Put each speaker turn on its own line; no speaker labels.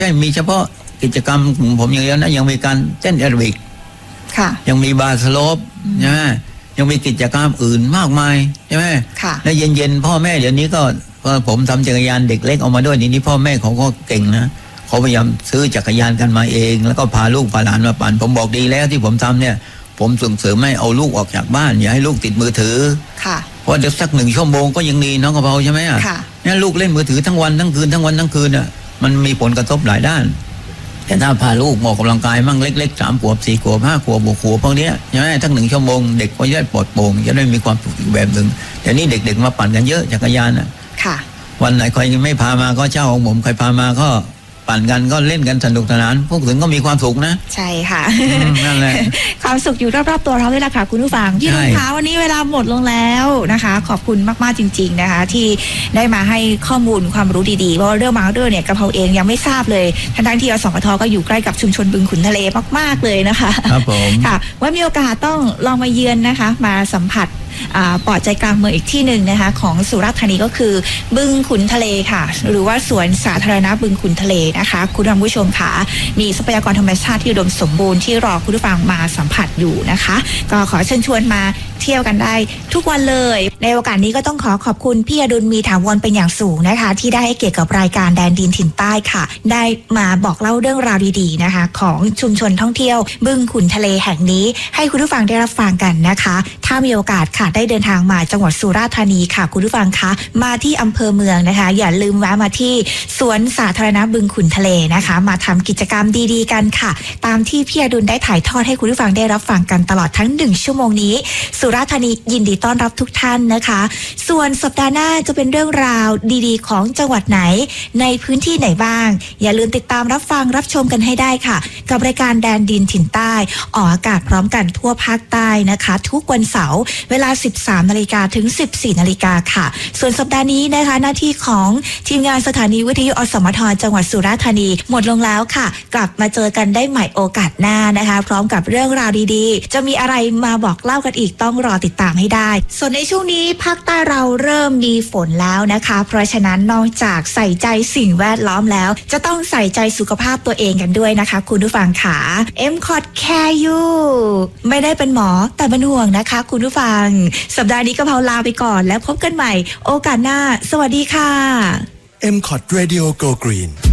ไม่มีเฉพาะกิจกรรมของผมอย่างเดียวนะยังมีการเต้นแอโรบิกยังมีบาร์สโลปใช่ไหมยังมีกิจกรรมอื่นมากมายใช่ไหมและเย็นๆพ่อแม่เดี๋ยวนี้ก็ผมทำจักรยานเด็กเล็กออกมาด้วยนี้พ่อแม่เขาก็เก่งนะเขาพยายามซื้อจักรยานกันมาเองแล้วก็พาลูกพาหลานมาปั่นผมบอกดีแล้วที่ผมทำเนี่ยผมส่งเสริมไม่เอาลูกออกจากบ้านอย่าให้ลูกติดมือถือเพราะเดี๋ยวสัก1 ชั่วโมงก็ยังดีน้องกระเพราใช่ไหมเนี่ยลูกเล่นมือถือทั้งวันทั้งคืนอ่ะมันมีผลกระทบหลายด้านแต่ถ้าพาลูกออกกำลังกายมั่งเล็กๆ3 ขวบ 4 ขวบ 5 ขวบ 6 ขวบพวกนี้ใช่ไหมทั้ง1 ชั่วโมงเด็กก็จะได้ปลอดโปร่งจะได้มีความสุขอีกแบบหนึ่งแต่นี่เด็กๆมาปั่นกันเยอะจักรยานวันไหนใครไม่พามาก็เช่าของผมใครพามาก็ปั่นกันก็เล่นกันสนุกสนานพวกถึงก็มีความสุขนะ
ใช่ค่ะ
นั่นแหละ
ความสุขอยู่รอบๆตัวเราด้วยล่ะค่ะคุณผู้ฟังพี่ลุงคะวันนี้เวลาหมดลงแล้วนะคะขอบคุณมากๆจริงๆนะคะที่ได้มาให้ข้อมูลความรู้ดีๆเพราะเรื่องบางเรื่องเนี่ยกระเพราเองยังไม่ทราบเลยทั้งที่อสมทก็อยู่ใกล้กับชุมชนบึงขุนทะเลมากๆเลยนะคะ
ครับผม
ค่ะว่ามีโอกาสต้องลองมาเยือนนะคะมาสัมผัสปอดใจกลางเมืองอีกที่หนึ่งนะคะของสุราษฎร์ธานีก็คือบึงขุนทะเลค่ะหรือว่าสวนสาธารณะบึงขุนทะเลนะคะคุณผู้ชมค่ะมีทรัพยากรธรรมชาติที่อุดมสมบูรณ์ที่รอคุณผู้ฟังมาสัมผัสอยู่นะคะก็ขอเชิญชวนมาเที่ยวกันได้ทุกวันเลยในโอกาสนี้ก็ต้องขอบคุณพี่อดุลมีถาวรเป็นอย่างสูงนะคะที่ได้ให้เกียรติกับรายการแดนดินถิ่นใต้ค่ะได้มาบอกเล่าเรื่องราวดีๆนะคะของชุมชนท่องเที่ยวบึงขุนทะเลแห่งนี้ให้คุณผู้ฟังได้รับฟังกันนะคะถ้ามีโอกาสค่ะได้เดินทางมาจังหวัดสุราษฎร์ธานีค่ะคุณผู้ฟังคะมาที่อำเภอเมืองนะคะอย่าลืมแวะมาที่สวนสาธารณะบึงขุนทะเลนะคะมาทำกิจกรรมดีๆกันค่ะตามที่พี่อดุลได้ถ่ายทอดให้คุณผู้ฟังได้รับฟังกันตลอดทั้ง1 ชั่วโมงนี้สุราษฎร์ธานียินดีต้อนรับทุกท่านนะคะส่วนสัปดาห์หน้าจะเป็นเรื่องราวดีๆของจังหวัดไหนในพื้นที่ไหนบ้างอย่าลืมติดตามรับฟังรับชมกันให้ได้ค่ะกับรายการแดนดินถิ่นใต้ออกอากาศพร้อมกันทั่วภาคใต้นะคะทุกวันเสาร์เวลา 13 นาฬิกาถึง 14 นาฬิกาค่ะส่วนสัปดาห์นี้นะคะหน้าที่ของทีมงานสถานีวิทยุอสมทจังหวัดสุราษฎร์ธานีหมดลงแล้วค่ะกลับมาเจอกันได้ใหม่โอกาสหน้านะคะพร้อมกับเรื่องราวดีๆจะมีอะไรมาบอกเล่ากันอีกต้องรอติดตามให้ได้ส่วนในช่วงนี้ภาคใต้เราเริ่มมีฝนแล้วนะคะเพราะฉะนั้นนอกจากใส่ใจสิ่งแวดล้อมแล้วจะต้องใส่ใจสุขภาพตัวเองกันด้วยนะคะคุณผู้ฟังค่ะ MCOT Care You ไม่ได้เป็นหมอแต่เป็นห่วงนะคะคุณผู้ฟังสัปดาห์นี้กะเพราลาไปก่อนแล้วพบกันใหม่โอกาสหน้าสวัสดีค่ะ
MCOT Radio Go Green